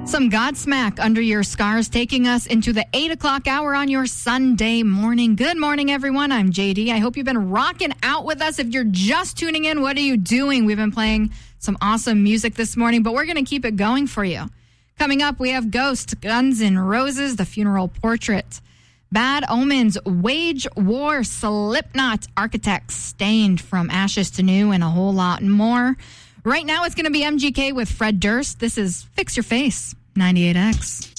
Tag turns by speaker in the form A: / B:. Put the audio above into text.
A: Some Godsmack Under Your Scars, taking us into the 8 o'clock hour on your Sunday morning. Good morning, everyone. I'm JD. I hope you've been rocking out with us. If you're just tuning in, what are you doing? We've been playing some awesome music this morning, but we're going to keep it going for you. Coming up, we have Ghost, Guns N' Roses, The Funeral Portrait, Bad Omens, Wage War, Slipknot, Architects, Stained, From Ashes to New, and a whole lot more. Right now, it's going to be MGK with Fred Durst. This is Fix Your Face, 98X.